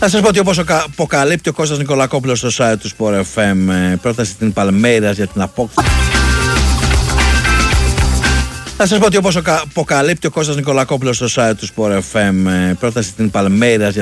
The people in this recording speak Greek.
Θα σας πω ότι όπως αποκαλύπτει ο Κώστας Νικολακόπουλος στο site του Sport FM, πρόταση στην Παλμέιρας για την απόκτηση. Θα σας πω ότι όπως αποκαλύπτει ο Κώστας Νικολακόπουλος στο site του Sport FM, πρόταση στην Παλμέιρας